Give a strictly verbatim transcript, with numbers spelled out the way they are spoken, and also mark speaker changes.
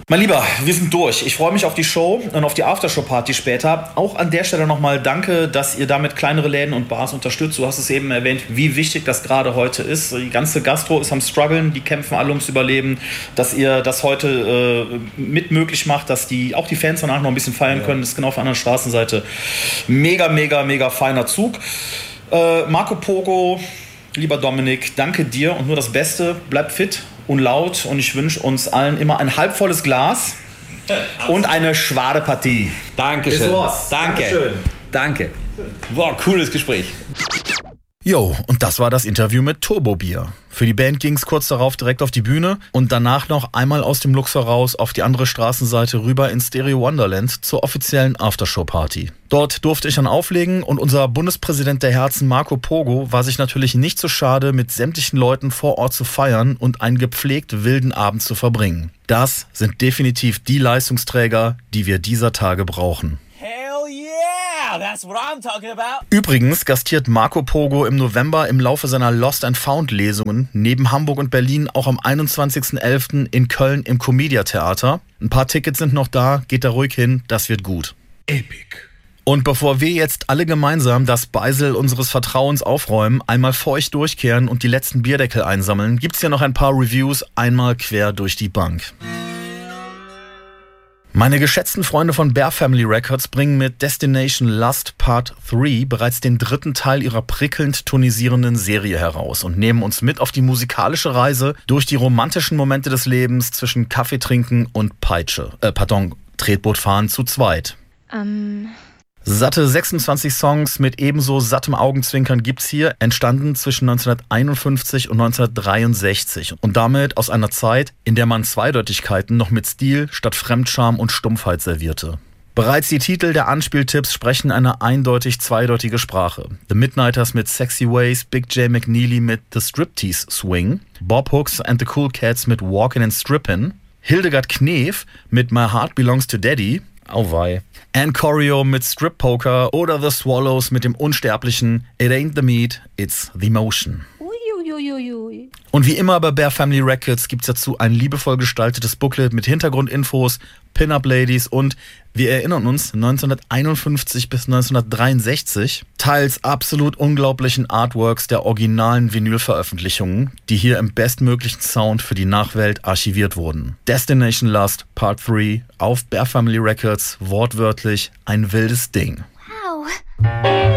Speaker 1: Mein Lieber, wir sind durch. Ich freue mich auf die Show und auf die Aftershow-Party später. Auch an der Stelle nochmal danke, dass ihr damit kleinere Läden und Bars unterstützt. Du hast es eben erwähnt, wie wichtig das gerade heute ist. Die ganze Gastro ist am Struggeln, die kämpfen alle ums Überleben. Dass ihr das heute äh, mit möglich macht, dass die auch die Fans danach noch ein bisschen feiern können, das ist genau auf der anderen Straßenseite. Mega, mega, mega feiner Zug. Äh, Marco Pogo, lieber Dominik, danke dir und nur das Beste. Bleib fit und laut und ich wünsche uns allen immer ein halbvolles Glas und eine schwere Partie.
Speaker 2: Dankeschön. Danke. Dankeschön. Danke. Wow, cooles Gespräch.
Speaker 3: Jo, und das war das Interview mit Turbo Bier. Für die Band ging's kurz darauf direkt auf die Bühne und danach noch einmal aus dem Luxor raus auf die andere Straßenseite rüber in Stereo Wonderland zur offiziellen Aftershow-Party. Dort durfte ich dann auflegen und unser Bundespräsident der Herzen Marco Pogo war sich natürlich nicht so schade, mit sämtlichen Leuten vor Ort zu feiern und einen gepflegt wilden Abend zu verbringen. Das sind definitiv die Leistungsträger, die wir dieser Tage brauchen.
Speaker 4: That's what I'm talking about.
Speaker 3: Übrigens gastiert Marco Pogo im November im Laufe seiner Lost and Found Lesungen neben Hamburg und Berlin auch am einundzwanzigsten elften in Köln im Comedia Theater. Ein paar Tickets sind noch da, geht da ruhig hin, das wird gut.
Speaker 2: Epic.
Speaker 3: Und bevor wir jetzt alle gemeinsam das Beisel unseres Vertrauens aufräumen, einmal feucht durchkehren und die letzten Bierdeckel einsammeln, gibt's hier noch ein paar Reviews, einmal quer durch die Bank. Meine geschätzten Freunde von Bear Family Records bringen mit Destination Lust Part drei bereits den dritten Teil ihrer prickelnd tonisierenden Serie heraus und nehmen uns mit auf die musikalische Reise durch die romantischen Momente des Lebens zwischen Kaffee trinken und Peitsche, äh, pardon, Tretbootfahren zu zweit.
Speaker 5: Ähm...
Speaker 3: Satte sechsundzwanzig Songs mit ebenso sattem Augenzwinkern gibt's hier, entstanden zwischen neunzehnhunderteinundfünfzig und neunzehnhundertdreiundsechzig und damit aus einer Zeit, in der man Zweideutigkeiten noch mit Stil statt Fremdscham und Stumpfheit servierte. Bereits die Titel der Anspieltipps sprechen eine eindeutig zweideutige Sprache. The Midnighters mit Sexy Ways, Big J McNeely mit The Striptease Swing, Bob Hooks and the Cool Cats mit Walkin' and Strippin', Hildegard Knef mit My Heart Belongs to Daddy, auweih, Ann Corio mit Strip Poker oder The Swallows mit dem unsterblichen It Ain't the Meat, It's the Motion.
Speaker 5: Uiuiuiui.
Speaker 3: Und wie immer bei Bear Family Records gibt's dazu ein liebevoll gestaltetes Booklet mit Hintergrundinfos, Pin-Up-Ladies und, wir erinnern uns, neunzehnhunderteinundfünfzig bis neunzehnhundertdreiundsechzig, teils absolut unglaublichen Artworks der originalen Vinyl-Veröffentlichungen, die hier im bestmöglichen Sound für die Nachwelt archiviert wurden. Destination Lust Part drei auf Bear Family Records, wortwörtlich ein wildes Ding.
Speaker 5: Wow.